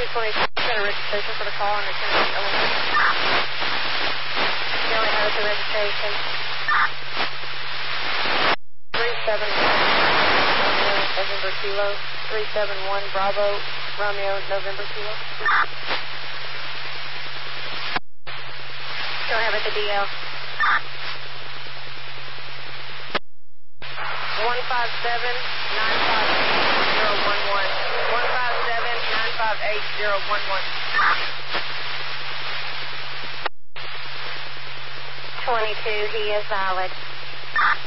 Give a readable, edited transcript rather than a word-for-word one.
222, got a registration for the call and it's in Illinois. You only have the registration. 371 November Kilo. 371 Bravo Romeo November Kilo. Don't have it the DL. 157-958-011. 157-958-011. 22, he is valid.